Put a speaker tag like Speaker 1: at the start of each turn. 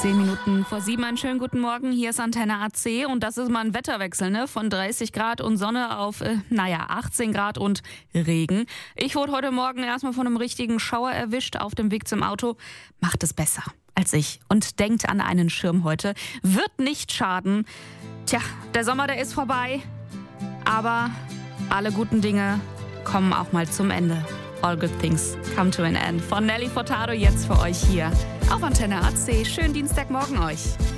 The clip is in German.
Speaker 1: 10 Minuten vor 7, einen schönen guten Morgen. Hier ist Antenne AC und das ist mal ein Wetterwechsel, ne? Von 30 Grad und Sonne auf, 18 Grad und Regen. Ich wurde heute Morgen erstmal von einem richtigen Schauer erwischt auf dem Weg zum Auto. Macht es besser als ich und denkt an einen Schirm heute. Wird nicht schaden. Tja, der Sommer, der ist vorbei, aber alle guten Dinge kommen auch mal zum Ende. All good things come to an end. Von Nelly Furtado jetzt für euch hier auf Antenne AC. Schönen Dienstagmorgen euch.